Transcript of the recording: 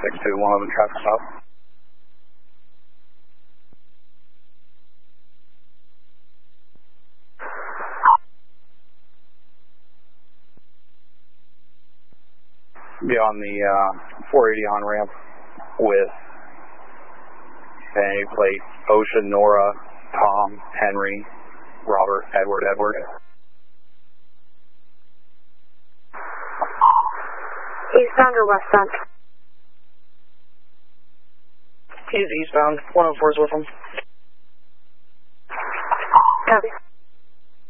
621 traffic stop. Be on the 480 on ramp with a plate Ocean, Nora, Tom, Henry, Robert, Edward. Eastbound or westbound? He's eastbound. 104 is with him. Copy.